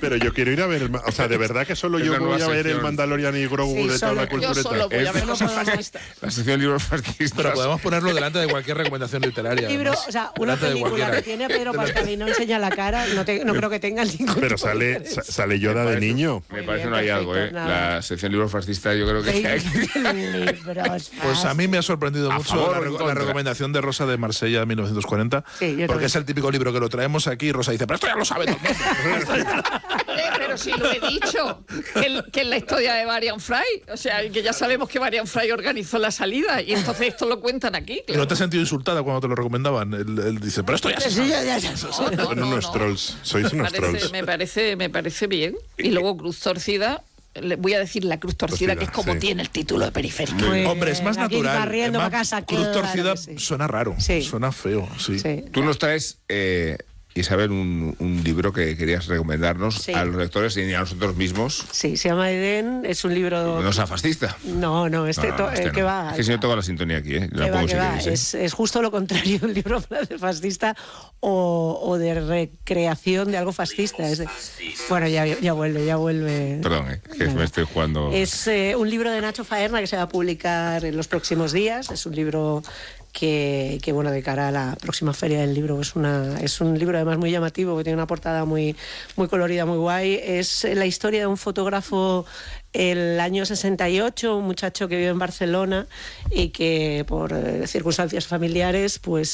Pero yo quiero ir a ver, o sea, de verdad que solo yo voy a ver el Mandalorian y Grogu de toda la cultura. Yo solo voy a ver cosas fascistas. La sección de libros fascistas. Pero podemos ponerlo delante de cualquier recomendación literaria. Libro, o sea, una película que tiene a Pedro Pascal y no enseña la cara, no creo que tenga ningún. Pero sale Yoda de niño. Me parece no hay algo, ¿eh? La sección de libros fascistas yo creo que hay. Pues a mí me ha sorprendido mucho la recomendación de Rosa de Marsella de 1940, porque es el típico libro que lo traemos aquí y Rosa dice, pero esto ya lo sabe todo el mundo. Pero si lo he dicho, que es la historia de Marian Fry, o sea, que ya sabemos que Marian Fry organizó la salida y entonces esto lo cuentan aquí. Claro. ¿No te has sentido insultada cuando te lo recomendaban? Él dice, pero esto ya se sabe. Son unos trolls, sois unos trolls. Me parece bien. Y luego Cruz Torcida. Le voy a decir La Cruz Torcida, que es como tiene el título de Periférico. Hombre, es más natural. Es más, Cruz Torcida suena raro, suena feo. Sí. Tú nos traes, Isabel, un libro que querías recomendarnos a los lectores y a nosotros mismos. Sí, se llama Edén, es un libro... No sea fascista. No, que no. va... Es que si no toca la sintonía aquí, ¿eh? Es justo lo contrario, un libro de fascista o de recreación de algo fascista. Bueno, ya vuelve. Perdón, que me estoy jugando... Es un libro de Nacho Faerna que se va a publicar en los próximos días. Es un libro... Que bueno, de cara a la próxima feria del libro es un libro además muy llamativo, que tiene una portada muy colorida, muy guay. Es la historia de un fotógrafo el año 68, un muchacho que vive en Barcelona y que por circunstancias familiares pues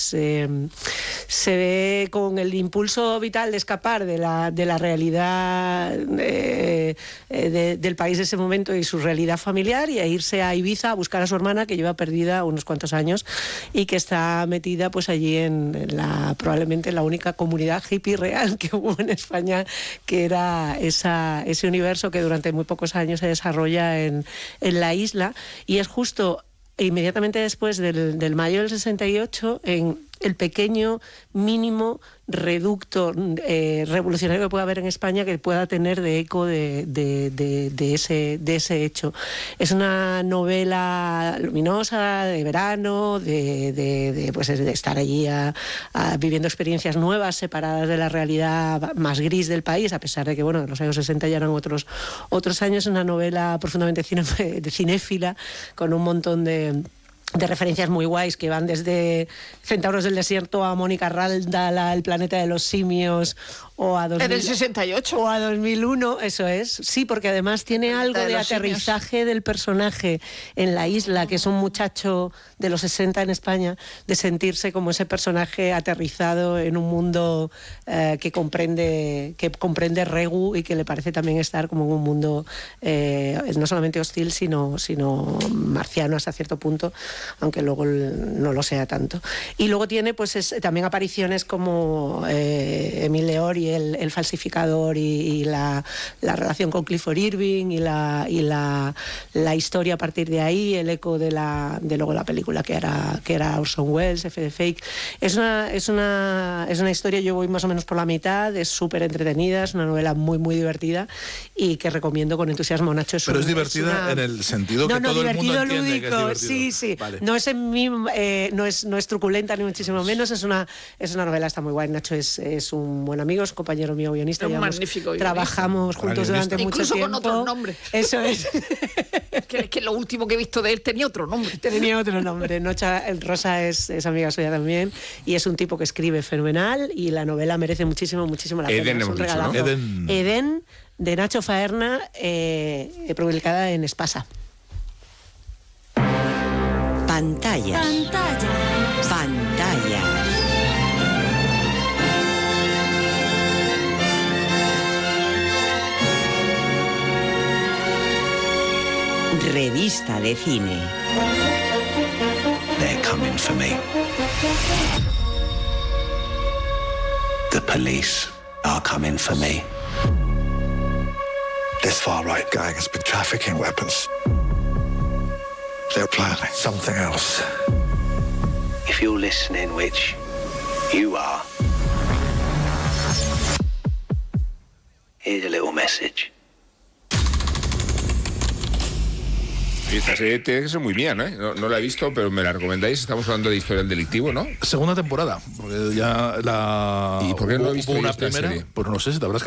se ve con el impulso vital de escapar de la realidad del país de ese momento y su realidad familiar, y a irse a Ibiza a buscar a su hermana, que lleva perdida unos cuantos años y que está metida pues allí en probablemente la única comunidad hippie real que hubo en España, que era ese universo que durante muy pocos años se desarrolla en la isla, y es justo inmediatamente después del mayo del 68, en el pequeño, mínimo reducto revolucionario que pueda haber en España, que pueda tener de eco de ese hecho. Es una novela luminosa, de verano, de estar allí viviendo experiencias nuevas, separadas de la realidad más gris del país, a pesar de que bueno, los años 60 ya eran otros años. Es una novela profundamente cinéfila, con un montón de referencias muy guays que van desde Centauros del Desierto a Mónica Raldal, El planeta de los simios, o a 2000, en el 68 o a 2001, eso es. Sí, porque además tiene algo de aterrizaje del personaje en la isla, que es un muchacho de los 60 en España, de sentirse como ese personaje aterrizado en un mundo que comprende Regu, y que le parece también estar como en un mundo no solamente hostil, sino marciano hasta cierto punto, aunque luego no lo sea tanto. Y luego tiene pues también apariciones como Emil Leor y el falsificador, y la relación con Clifford Irving, y la historia a partir de ahí, el eco de luego la película que era Orson Welles, F de Fake. Es una historia, yo voy más o menos por la mitad, es súper entretenida, es una novela muy muy divertida y que recomiendo con entusiasmo. Nacho, pero es divertida en el sentido que todo el mundo entiende, lúdico, que es divertido. Sí. Vale. No es truculenta ni muchísimo menos, es una novela, está muy guay. Nacho es un buen amigo, es un compañero mío guionista, un magnífico guionista. Trabajamos juntos durante mucho tiempo. Incluso con otro nombre. Eso es. que lo último que he visto de él tenía otro nombre. Rosa es amiga suya también, y es un tipo que escribe fenomenal, y la novela merece muchísimo la pena. Edén, es un regalazo, ¿no? Edén, de Nacho Faerna, publicada en Espasa. Pantallas. Revista de cine. They're coming for me. The police are coming for me. This far-right gang has been trafficking weapons. They're planning something else. If you're listening, which you are, here's a little message. Esta serie tiene que ser muy bien, ¿eh? No la he visto, pero me la recomendáis. Estamos hablando de historial delictivo, ¿no? Segunda temporada, porque ya ¿Y por qué no he visto una esta primera? serie? Pues no sé si te habrás